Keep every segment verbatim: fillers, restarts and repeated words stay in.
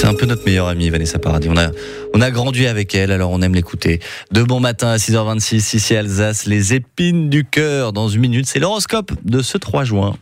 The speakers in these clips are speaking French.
C'est un peu notre meilleure amie, Vanessa Paradis. On a, on a grandi avec elle, alors on aime l'écouter. De bon matin à six heures vingt-six, ici à Alsace, les épines du cœur. Dans une minute, c'est l'horoscope de ce trois juin.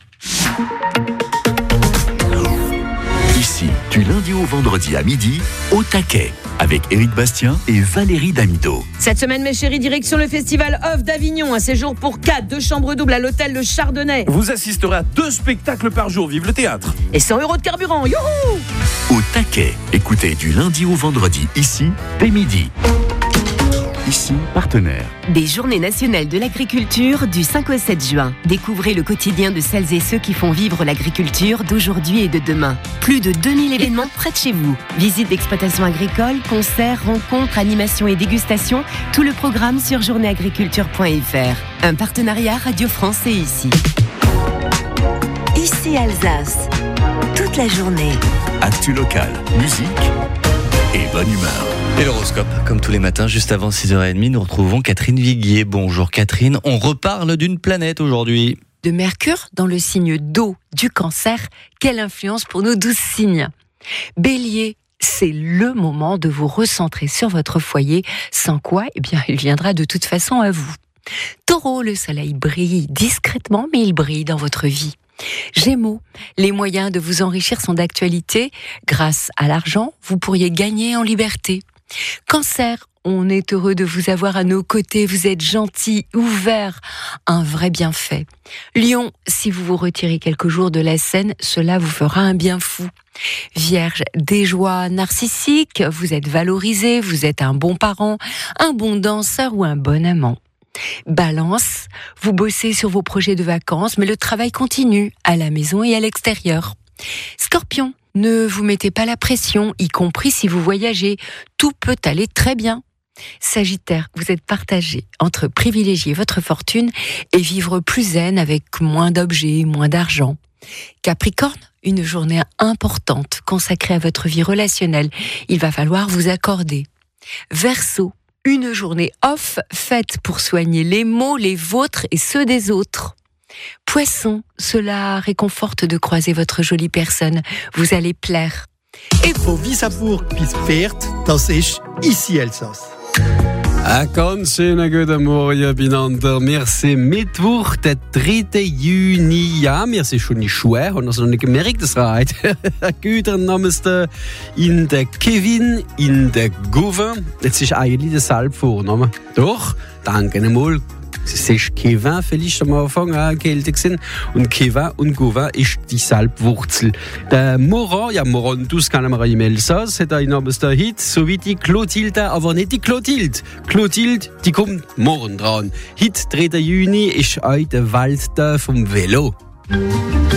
Ici, du lundi au vendredi à midi, au taquet, avec Éric Bastien et Valérie Damido. Cette semaine, mes chéris, direction le festival Off d'Avignon. Un séjour pour quatre, deux chambres doubles à l'hôtel Le Chardonnay. Vous assisterez à deux spectacles par jour. Vive le théâtre. Et cent euros de carburant. Youhou! Au taquet, écoutez du lundi au vendredi, ici, dès midi. Ici, partenaire. Des Journées nationales de l'agriculture du cinq au sept juin. Découvrez le quotidien de celles et ceux qui font vivre l'agriculture d'aujourd'hui et de demain. Plus de deux mille événements près de chez vous. Visites d'exploitation agricole, concerts, rencontres, animations et dégustations. Tout le programme sur journée agriculture point f r. Un partenariat Radio France et Ici. Ici Alsace. Toute la journée. Actu local, musique et bonne humeur. Et l'horoscope, comme tous les matins, juste avant six heures trente, nous retrouvons Catherine Viguier. Bonjour Catherine, on reparle d'une planète aujourd'hui. De Mercure dans le signe d'eau du Cancer, quelle influence pour nos douze signes. Bélier, c'est le moment de vous recentrer sur votre foyer, sans quoi, eh bien, il viendra de toute façon à vous. Taureau, le soleil brille discrètement, mais il brille dans votre vie. Gémeaux, les moyens de vous enrichir sont d'actualité. Grâce à l'argent, vous pourriez gagner en liberté. Cancer, on est heureux de vous avoir à nos côtés. Vous êtes gentil, ouvert, un vrai bienfait. Lion, si vous vous retirez quelques jours de la scène, cela vous fera un bien fou. Vierge, des joies narcissiques, vous êtes valorisé, vous êtes un bon parent, un bon danseur ou un bon amant. Balance, vous bossez sur vos projets de vacances, mais le travail continue, à la maison et à l'extérieur. Scorpion, ne vous mettez pas la pression, y compris si vous voyagez, tout peut aller très bien. Sagittaire, vous êtes partagé entre privilégier votre fortune et vivre plus zen avec moins d'objets, moins d'argent. Capricorne, une journée importante consacrée à votre vie relationnelle, il va falloir vous accorder. Verseau, une journée off faite pour soigner les maux, les vôtres et ceux des autres. Poisson, cela réconforte de croiser votre jolie personne. Vous allez plaire. Et pour Wissabourg bis Pferd, das ist Ici Elsass. Ein ganz schöner guten Morgen beieinander. Wir sind Mittwoch, der dritte Juni. Ja, wir sind schon nicht schwer, haben das noch nicht gemerkt, das reicht. Guten Namens in der Kevin, in der Gauvin. Jetzt ist eigentlich der Salbvorname. Doch, danke einmal. Es ist Kevin, vielleicht am Anfang auch Kälte gewesen. Und Kevin und Gauvin ist die Salbwurzel. Der Moran, ja, Moran, das kennen wir im Elsass, hat einen Namen der Hit, so wie die Clotilde, aber nicht die Clotilde. Clotilde, die kommt morgen dran. Heute, dritter Juni, ist auch der Welttag vom Velo.